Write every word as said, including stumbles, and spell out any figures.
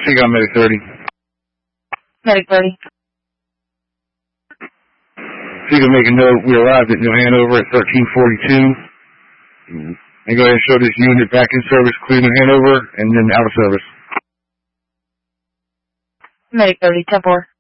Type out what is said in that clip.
Speak on Medic thirty. Medic thirty. So you can make a note, we arrived at New Hanover at thirteen forty-two. And go ahead and show this unit back in service, Cleveland Hanover, and then out of service. Medic thirty, ten four.